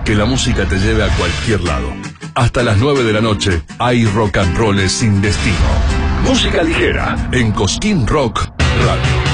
que la música te lleve a cualquier lado. Hasta las 9 de la noche hay rock and roll sin destino. Música ligera en Cosquín Rock Radio.